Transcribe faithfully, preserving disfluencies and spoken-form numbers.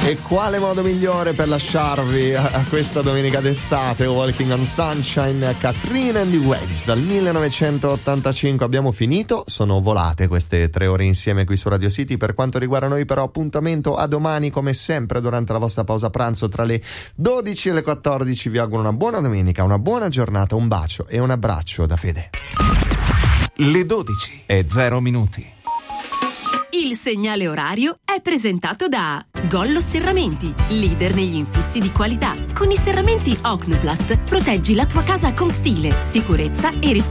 E quale modo migliore per lasciarvi a, a questa domenica d'estate? Walking on Sunshine, Katrina and the Waves dal millenovecentottantacinque. Abbiamo finito, sono volate queste tre ore insieme qui su Radio City. Per quanto riguarda noi però appuntamento a domani come sempre durante la vostra pausa pranzo tra le dodici e le quattordici. Vi auguro una buona domenica, una buona giornata, un bacio e un abbraccio da Fede. Le dodici e zero minuti. Il segnale orario è presentato da Gollo Serramenti, leader negli infissi di qualità. Con i serramenti Ocnoplast proteggi la tua casa con stile, sicurezza e risparmio.